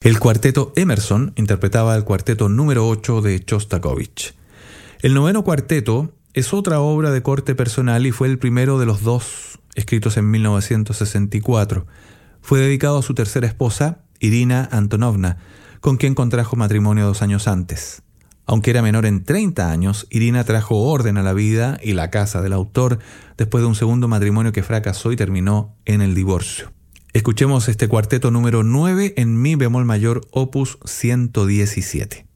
El cuarteto Emerson interpretaba el cuarteto número 8 de Chostakovich. El noveno cuarteto es otra obra de corte personal y fue el primero de los dos, escritos en 1964. Fue dedicado a su tercera esposa, Irina Antonovna, con quien contrajo matrimonio 2 años antes. Aunque era menor en 30 años, Irina trajo orden a la vida y la casa del autor después de un segundo matrimonio que fracasó y terminó en el divorcio. Escuchemos este cuarteto número 9 en mi bemol mayor, opus 117.